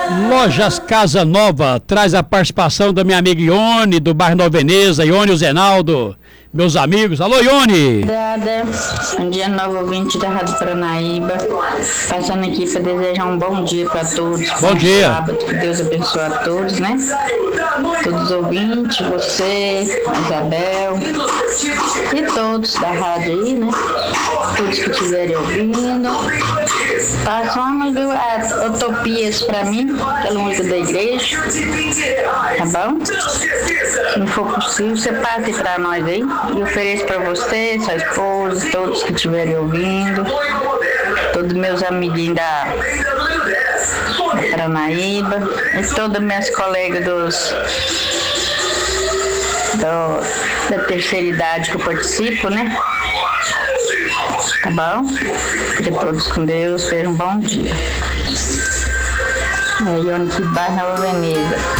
Lojas Casa Nova traz a participação da minha amiga Ione, do bairro Nova Veneza. Ione e o Zenaldo, meus amigos. Alô, Ione! Obrigada. Um dia novo ouvinte da Rádio Paranaíba. Passando aqui para desejar um bom dia para todos. Bom dia. Sábado, que Deus abençoe a todos, né? Todos os ouvintes, você, a Isabel e todos da rádio aí, né? Todos que estiverem ouvindo. Passa uma utopias para mim, pela música da igreja. Tá bom? Se não for possível, você passe para nós aí. E ofereço para você, sua esposa, todos que estiverem ouvindo, todos meus amiguinhos da Paranaíba e todas minhas colegas da terceira idade que eu participo, né? Tá bom? Fiquem todos com Deus, tenham um bom dia. Ione, que bairro Nova Veneza.